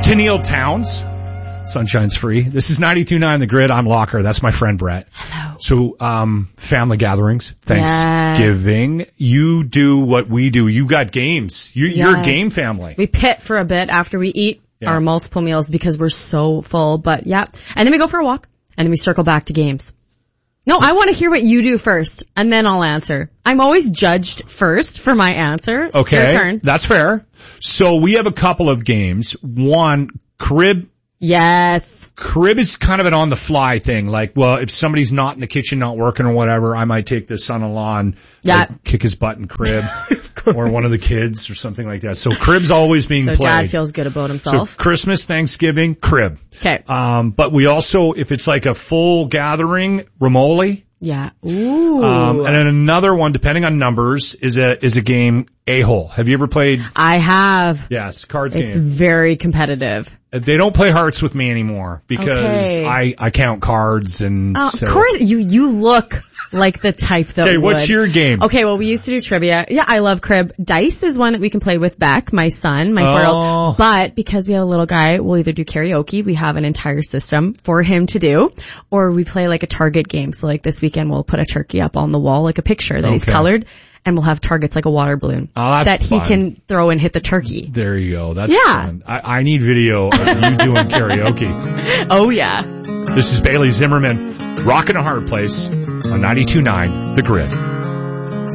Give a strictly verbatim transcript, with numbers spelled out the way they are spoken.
Tennille Towns. Sunshine's free. This is ninety-two point nine The Grid. I'm Locker. That's my friend Brett. Hello. So, um, family gatherings, Thanksgiving. Yes. You do what we do. You got games. You, yes. You're a game family. We pit for a bit after we eat yeah. our multiple meals because we're so full. But yeah. And then we go for a walk and then we circle back to games. No, I want to hear what you do first and then I'll answer. I'm always judged first for my answer. Okay. Your turn. That's fair. So we have a couple of games. One, crib. Yes. Crib is kind of an on-the-fly thing. Like, well, if somebody's not in the kitchen, not working or whatever, I might take the son-in-law and yeah. like, kick his butt in crib or one of the kids or something like that. So crib's always being so played. So dad feels good about himself. So Christmas, Thanksgiving, crib. Okay. Um, but we also, if it's like a full gathering, Romoli. Yeah. Ooh. Um, and then another one, depending on numbers, is a, is a game, A-hole. Have you ever played? I have. Yes, cards it's game. It's very competitive. They don't play hearts with me anymore because okay. I, I count cards and uh, so. Of course, you, you look like the type that Okay, would. what's your game? Okay, well, we used to do trivia. Yeah, I love crib. Dice is one that we can play with Beck, my son, my four-year-old. Oh. But because we have a little guy, we'll either do karaoke, we have an entire system for him to do, or we play like a target game. So like this weekend, we'll put a turkey up on the wall, like a picture that okay. he's colored. And we'll have targets like a water balloon oh, that fun. he can throw and hit the turkey. There you go. That's yeah. fun. I, I need video of you doing karaoke. Oh, yeah. This is Bailey Zimmerman, rocking a hard place on ninety-two point nine The Grid.